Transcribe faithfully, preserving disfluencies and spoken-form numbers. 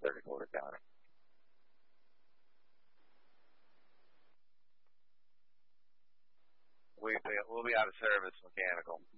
thirty-quarter counter. We, we'll be out of service, mechanical.